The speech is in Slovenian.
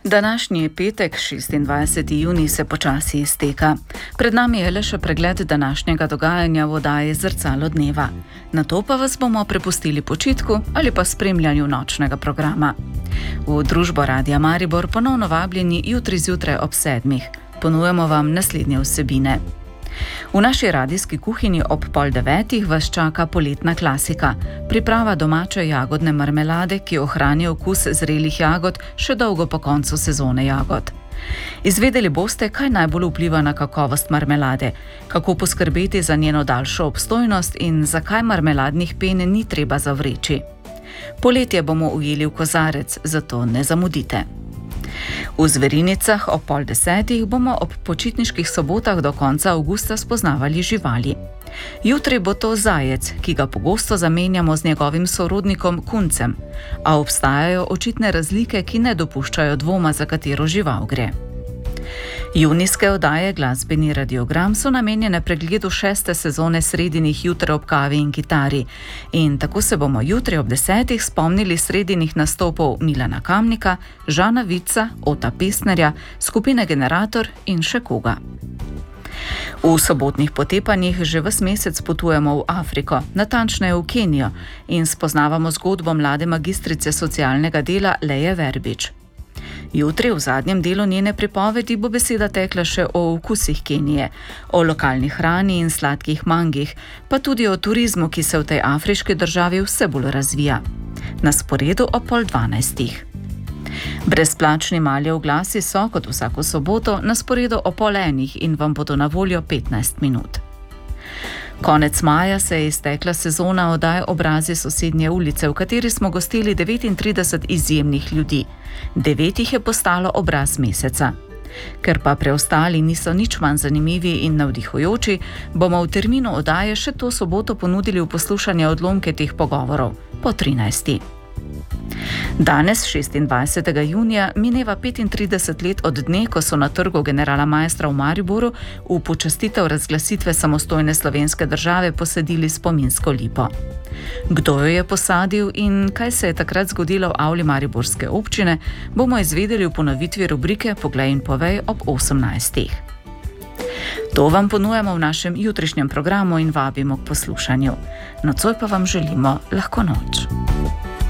Današnji petek, 26. junij, se počasi izteka. Pred nami je le še pregled današnjega dogajanja v oddaji Zrcalo dneva. Nato pa vas bomo prepustili počitku ali pa spremljanju nočnega programa. V družbo Radia Maribor ponovno vabljeni jutri zjutraj ob 7. Ponujemo vam naslednje vsebine. V naši radijski kuhinji ob 8:30 vas čaka poletna klasika, priprava domače jagodne marmelade, ki ohrani okus zrelih jagod še dolgo po koncu sezone jagod. Izvedeli boste, kaj najbolj vpliva na kakovost marmelade, kako poskrbeti za njeno daljšo obstojnost in zakaj marmeladnih pen ni treba zavreči. Poletje bomo ujeli v kozarec, zato ne zamudite. V Zverinicah ob 9:30 bomo ob počitniških sobotah do konca avgusta spoznavali živali. Jutri bo to zajec, ki ga pogosto zamenjamo z njegovim sorodnikom kuncem, a obstajajo očitne razlike, ki ne dopuščajo dvoma, za katero žival gre. Junijske oddaje Glasbeni radiogram so namenjene pregledu 6. sezone Sredinih jutra ob kavi in kitari. In tako se bomo jutri ob 10. spomnili sredinih nastopov Milana Kamnika, Žana Vica, Ota Pestnerja, skupine Generator in še koga. V sobotnih potepanjih že ves mesec potujemo v Afriko, natančneje v Kenijo, in spoznavamo zgodbo mlade magistrice socialnega dela Leje Verbič. Jutri v zadnjem delu njene pripovedi bo beseda tekla še o okusih Kenije, o lokalni hrani in sladkih mangih, pa tudi o turizmu, ki se v tej afriški državi vse bolj razvija. Na sporedu ob 11:30. Brezplačni mali oglasi so, kot vsako soboto, na sporedu ob 12:00 in vam bodo na voljo 15 minut. Konec maja se je iztekla sezona oddaj Obrazi sosednje ulice, v kateri smo gostili 39 izjemnih ljudi. 9 jih je postalo obraz meseca. Ker pa preostali niso nič manj zanimivi in navdihujoči, bomo v terminu oddaje še to soboto ponudili v poslušanje odlomke teh pogovorov po 13. Danes, 26. junija, mineva 35 let od dne, ko so na trgu Generala Maestra v Mariboru v počastitev razglasitve samostojne slovenske države posadili spominsko lipo. Kdo jo je posadil in kaj se je takrat zgodilo v avli mariborske občine, bomo izvedeli v ponovitvi rubrike Poglej in povej ob 18. To vam ponujamo v našem jutrišnjem programu in vabimo k poslušanju. Nocoj pa vam želimo lahko noč.